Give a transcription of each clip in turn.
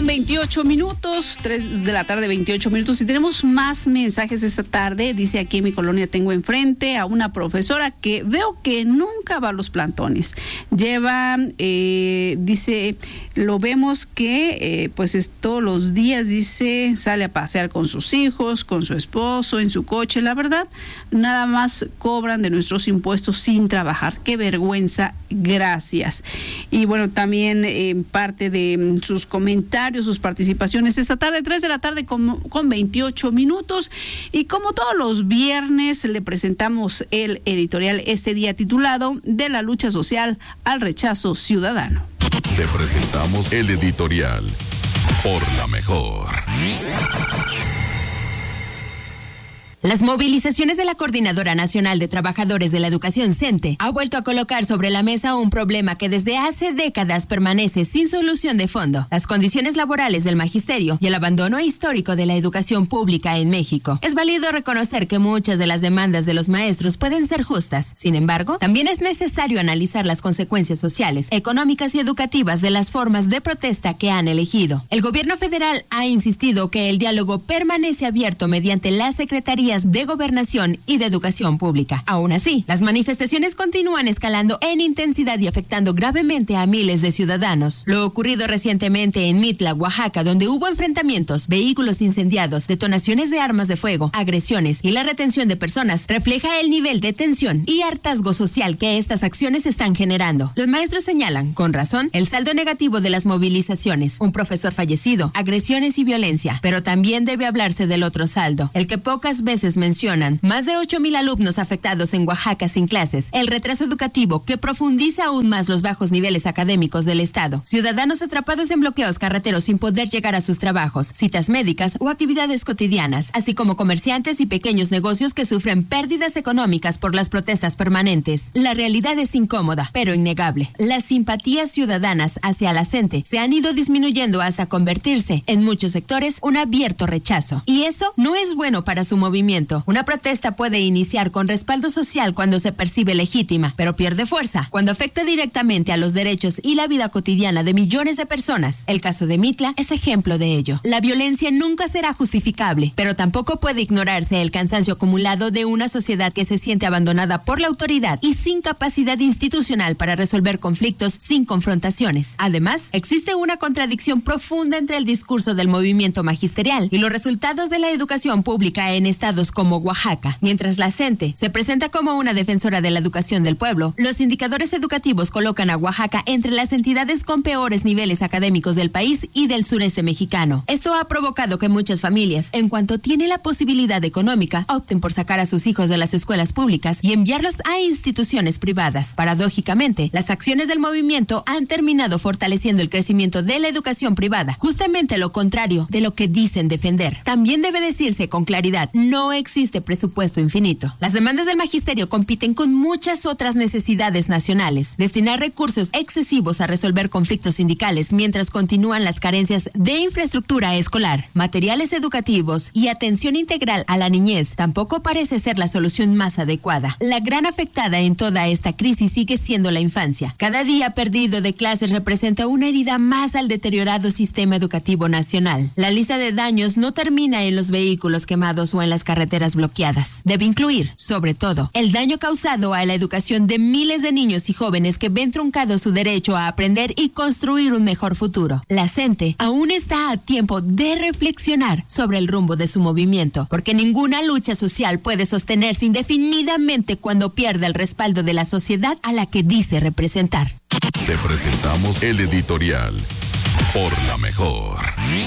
con 28 minutos, 3 de la tarde, 28 minutos. Y tenemos más mensajes esta tarde. Dice aquí en mi colonia tengo enfrente a una profesora que veo que nunca va a los plantones. Lleva, dice, lo vemos que pues es todos los días, dice, sale a pasear con sus hijos, con su esposo, en su coche. La verdad, nada más cobran de nuestros impuestos sin trabajar. Qué vergüenza, gracias. Y bueno, también parte de sus comentarios, sus participaciones esta tarde, 3 de la tarde con 28 minutos. Y como todos los viernes, le presentamos el editorial este día titulado De la lucha social al rechazo ciudadano. Te presentamos el editorial por la mejor. Las movilizaciones de la Coordinadora Nacional de Trabajadores de la Educación, CENTE, ha vuelto a colocar sobre la mesa un problema que desde hace décadas permanece sin solución de fondo: las condiciones laborales del magisterio y el abandono histórico de la educación pública en México. Es válido reconocer que muchas de las demandas de los maestros pueden ser justas. Sin embargo, también es necesario analizar las consecuencias sociales, económicas y educativas de las formas de protesta que han elegido. El gobierno federal ha insistido que el diálogo permanece abierto mediante las secretarías de Gobernación y de Educación Pública. Aún así, las manifestaciones continúan escalando en intensidad y afectando gravemente a miles de ciudadanos. Lo ocurrido recientemente en Mitla, Oaxaca, donde hubo enfrentamientos, vehículos incendiados, detonaciones de armas de fuego, agresiones y la retención de personas, refleja el nivel de tensión y hartazgo social que estas acciones están generando. Los maestros señalan, con razón, el saldo negativo de las movilizaciones: un profesor fallecido, agresiones y violencia, pero también debe hablarse del otro saldo, el que pocas veces mencionan: más de 8,000 alumnos afectados en Oaxaca sin clases, el retraso educativo que profundiza aún más los bajos niveles académicos del Estado, ciudadanos atrapados en bloqueos carreteros sin poder llegar a sus trabajos, citas médicas o actividades cotidianas, así como comerciantes y pequeños negocios que sufren pérdidas económicas por las protestas permanentes. La realidad es incómoda, pero innegable. Las simpatías ciudadanas hacia la CENTE se han ido disminuyendo hasta convertirse, en muchos sectores, un abierto rechazo. Y eso no es bueno para su movimiento. Una protesta puede iniciar con respaldo social cuando se percibe legítima, pero pierde fuerza cuando afecta directamente a los derechos y la vida cotidiana de millones de personas. El caso de Mitla es ejemplo de ello. La violencia nunca será justificable, pero tampoco puede ignorarse el cansancio acumulado de una sociedad que se siente abandonada por la autoridad y sin capacidad institucional para resolver conflictos sin confrontaciones. Además, existe una contradicción profunda entre el discurso del movimiento magisterial y los resultados de la educación pública en estados como Oaxaca. Mientras la CENTE se presenta como una defensora de la educación del pueblo, los indicadores educativos colocan a Oaxaca entre las entidades con peores niveles académicos del país y del sureste mexicano. Esto ha provocado que muchas familias, en cuanto tienen la posibilidad económica, opten por sacar a sus hijos de las escuelas públicas y enviarlos a instituciones privadas. Paradójicamente, las acciones del movimiento han terminado fortaleciendo el crecimiento de la educación privada, justamente lo contrario de lo que dicen defender. También debe decirse con claridad: no existe presupuesto infinito. Las demandas del magisterio compiten con muchas otras necesidades nacionales. Destinar recursos excesivos a resolver conflictos sindicales mientras continúan las carencias de infraestructura escolar, materiales educativos y atención integral a la niñez tampoco parece ser la solución más adecuada. La gran afectada en toda esta crisis sigue siendo la infancia. Cada día perdido de clases representa una herida más al deteriorado sistema educativo nacional. La lista de daños no termina en los vehículos quemados o en las carreteras bloqueadas. Debe incluir, sobre todo, el daño causado a la educación de miles de niños y jóvenes que ven truncado su derecho a aprender y construir un mejor futuro. La CENTE aún está a tiempo de reflexionar sobre el rumbo de su movimiento, porque ninguna lucha social puede sostenerse indefinidamente cuando pierde el respaldo de la sociedad a la que dice representar. Te presentamos el editorial por la mejor.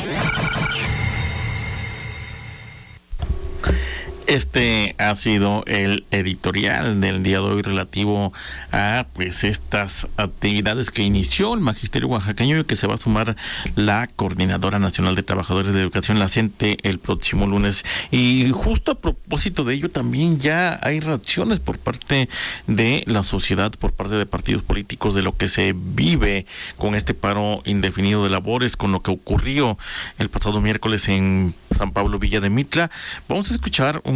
Este ha sido el editorial del día de hoy relativo a estas actividades que inició el magisterio oaxaqueño y que se va a sumar la Coordinadora Nacional de Trabajadores de Educación, la CENTE, el próximo lunes. Y justo a propósito de ello, también ya hay reacciones por parte de la sociedad, por parte de partidos políticos, de lo que se vive con este paro indefinido de labores, con lo que ocurrió el pasado miércoles en San Pablo, Villa de Mitla. Vamos a escuchar un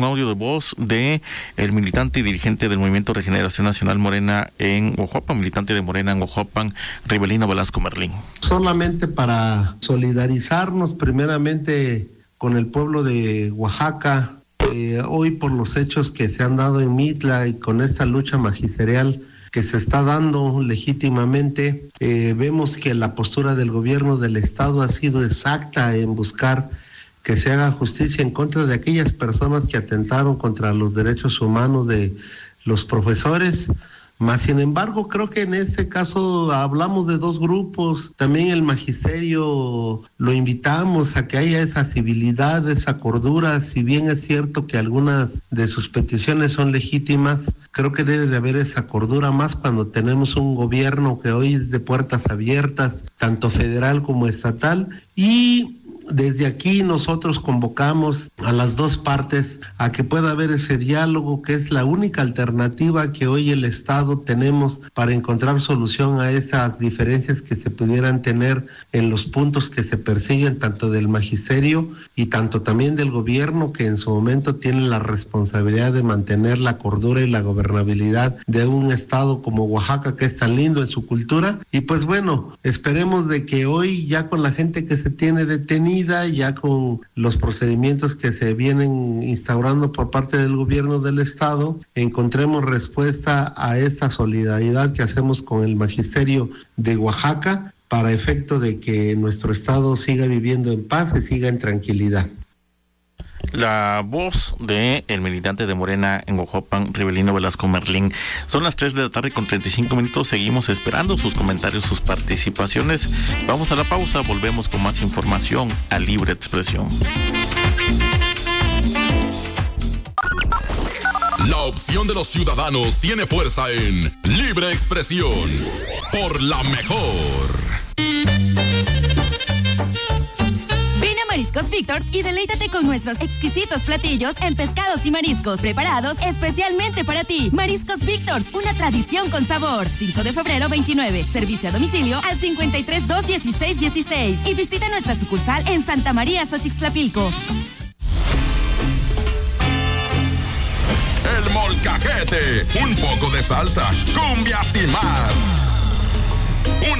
un audio de voz de el militante y dirigente del Movimiento Regeneración Nacional Morena en Oaxaca, militante de Morena en Oaxaca, Rivelino Velasco Merlín. Solamente para solidarizarnos primeramente con el pueblo de Oaxaca, hoy por los hechos que se han dado en Mitla y con esta lucha magisterial que se está dando legítimamente, vemos que la postura del gobierno del estado ha sido exacta en buscar que se haga justicia en contra de aquellas personas que atentaron contra los derechos humanos de los profesores. Mas, sin embargo, creo que en este caso hablamos de dos grupos. También el magisterio lo invitamos a que haya esa civilidad, esa cordura. Si bien es cierto que algunas de sus peticiones son legítimas, creo que debe de haber esa cordura más cuando tenemos un gobierno que hoy es de puertas abiertas, tanto federal como estatal. Y desde aquí nosotros convocamos a las dos partes a que pueda haber ese diálogo, que es la única alternativa que hoy el Estado tenemos para encontrar solución a esas diferencias que se pudieran tener en los puntos que se persiguen, tanto del magisterio y tanto también del gobierno, que en su momento tiene la responsabilidad de mantener la cordura y la gobernabilidad de un Estado como Oaxaca, que es tan lindo en su cultura. Y pues bueno, esperemos de que hoy, ya con la gente que se tiene detenida, ya con los procedimientos que se vienen instaurando por parte del gobierno del estado, encontremos respuesta a esta solidaridad que hacemos con el magisterio de Oaxaca para efecto de que nuestro estado siga viviendo en paz y siga en tranquilidad. La voz de el militante de Morena en Oaxaca, Rivelino Velasco Merlín. Son las 3 de la tarde con 35 minutos. Seguimos esperando sus comentarios, sus participaciones. Vamos a la pausa, volvemos con más información a Libre Expresión. La opción de los ciudadanos tiene fuerza en Libre Expresión por la mejor. Mariscos Víctor's y deleítate con nuestros exquisitos platillos en pescados y mariscos preparados especialmente para ti. Mariscos Víctor's, una tradición con sabor. 5 de febrero 29. Servicio a domicilio al 53 2 16 16 y visita nuestra sucursal en Santa María, Xochixtlapilco. El molcajete, un poco de salsa, cumbias y más.